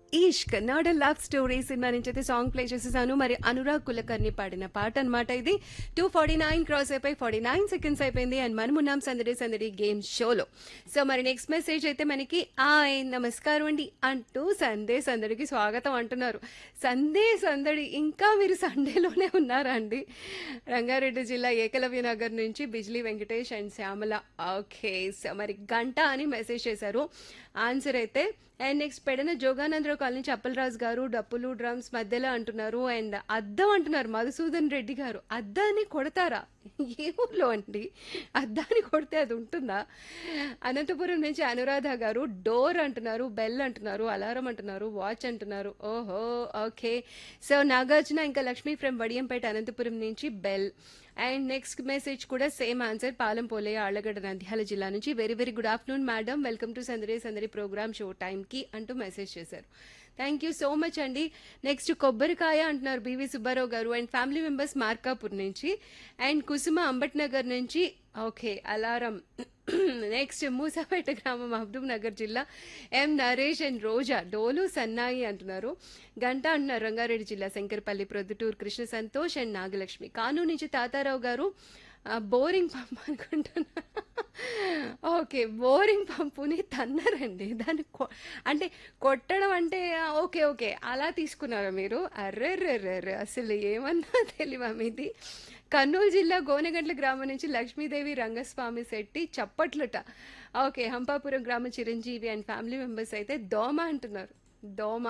Ishq not a love story cinema నుంచి అయితే song play చేసేసాను. మరి అనురాగ్ కులకర్ణి పాడిన పాట అనమాట ఇది. 2:49 క్రాస్ అయిపోయి 49 సెకండ్స్ అయిపోయింది. అండ్ మనం ఉన్నాం సందడి సందడి గేమ్ షోలో. సో మరి నెక్స్ట్ మెసేజ్ అయితే మనకి నమస్కారం అండి అంటూ సందే సందడికి స్వాగతం అంటున్నారు. సందే సందడి ఇంకా మీరు సండేలోనే ఉన్నారా అండి? రంగారెడ్డి జిల్లా ఏకలవ్య నగర్ నుంచి Bijli Venkatesh and Shyamala. Okay, so మరి గంట అని మెసేజ్ చేశారు. ఆన్సర్ అయితే and next Pedana Jogananda Rao colony నుంచి అప్పలరాజు గారు డప్పులు డ్రమ్స్ మధ్యలో అంటున్నారు. అండ్ అద్దం అంటున్నారు మధుసూదన్ రెడ్డి గారు. అద్దాన్ని కొడతారా? ఏ ఊర్లో అండి? అద్దాన్ని కొడితే అది ఉంటుందా? అనంతపురం నుంచి అనురాధ గారు డోర్ అంటున్నారు, బెల్ అంటున్నారు, అలారం అంటున్నారు, వాచ్ అంటున్నారు. ఓహో, ఓకే. సో నాగార్జున ఇంకా లక్ష్మీ ఫ్రమ్ వడియంపేట అనంతపురం నుంచి బెల్. అండ్ నెక్స్ట్ మెసేజ్ కూడా సేమ్ ఆన్సర్ పాలెం పోలయ్య ఆళ్లగడ్డ నంద్యాల జిల్లా నుంచి. Very very good afternoon madam, welcome to సందడి సందడి ప్రోగ్రామ్ షో టైంకి అంటూ మెసేజ్ చేశారు. థ్యాంక్ యూ సో మచ్ అండి. నెక్స్ట్ కొబ్బరికాయ అంటున్నారు బీవీ సుబ్బారావు గారు అండ్ ఫ్యామిలీ మెంబర్స్ మార్కాపూర్ నుంచి. అండ్ కుసుమ అంబట్ నగర్ నుంచి. Okay, alarm. నెక్స్ట్ మూసాపేట గ్రామం మహబూబ్ నగర్ జిల్లా ఎం నరేష్ అండ్ రోజా డోలు సన్నాయి అంటున్నారు. గంట అంటున్నారు రంగారెడ్డి జిల్లా శంకర్పల్లి ప్రొద్దుటూరు కృష్ణ సంతోష్ అండ్ నాగలక్ష్మి. కానూరు నుంచి తాతారావు గారు బోరింగ్ పంప్ అనుకుంటున్నా. Okay, boring పంపుని తన్నారండి. దాన్ని అంటే కొట్టడం అంటే ఓకే ఓకే అలా తీసుకున్నారా మీరు? అర్రెర్రెర్రెర్రె, అసలు ఏమన్నా తెలివా మీది? కర్నూలు జిల్లా గోనెగండ్ల గ్రామం నుంచి లక్ష్మీదేవి రంగస్వామి శెట్టి చప్పట్లట. ఓకే, హంపాపురం గ్రామ చిరంజీవి అండ్ ఫ్యామిలీ మెంబర్స్ అయితే దోమ అంటున్నారు. దోమ.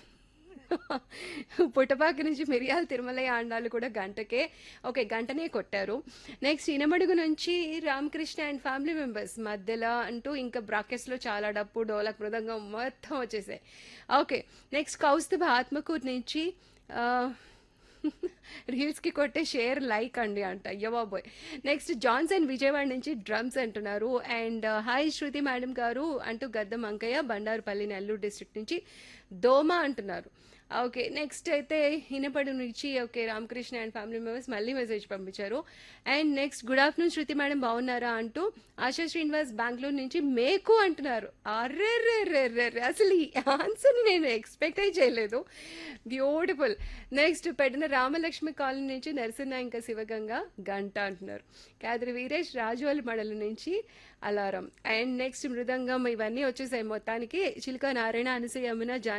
పుట్టపాక నుంచి మిరియాల తిరుమలయ్య ఆండాలు కూడా గంటకే. ఓకే, గంటనే కొట్టారు. నెక్స్ట్ ఇనమడుగు నుంచి రామకృష్ణ అండ్ ఫ్యామిలీ మెంబర్స్ మధ్యలో అంటూ ఇంకా బ్రాకెట్స్లో చాలా డప్పు డోలక్ మృదంగం మొత్తం వచ్చేసాయి. ఓకే, నెక్స్ట్ కౌస్తుభ ఆత్మకూరు నుంచి రీల్స్కి కొట్టే షేర్ లైక్ అండి అంట. అయ్యో బాబోయ్. నెక్స్ట్ జాన్సన్ విజయవాడ నుంచి డ్రమ్స్ అంటున్నారు. అండ్ హాయ్ శృతి మేడం గారు అంటూ గద్దం అంకయ్య బండారుపల్లి నెల్లూరు డిస్ట్రిక్ట్ నుంచి దోమ అంటున్నారు. ఓకే, నెక్స్ట్ అయితే హినపడు నుంచి okay Ramakrishna and family members మళ్ళీ మెసేజ్ పంపించారు. And next good afternoon Shruti madam బాగున్నారా అంటూ ఆశా శ్రీనివాస్ బెంగళూరు నుంచి మేకు అంటున్నారు. అర్రెర్రెర్రెర్రె, అసలు ఈ ఆన్సర్ని నేను ఎక్స్పెక్టే చేయలేదు. బ్యూటిఫుల్. నెక్స్ట్ పెట్టిన రామలక్ష్మి కాలనీ నుంచి నరసింహ ఇంకా శివగంగ గంట అంటున్నారు. కాదరి వీరేష్ రాజోలి మండలం నుంచి అలారం. అండ్ నెక్స్ట్ మృదంగం ఇవన్నీ వచ్చేసాయి మొత్తానికి. చిలుక నారాయణ అనసూయ యమున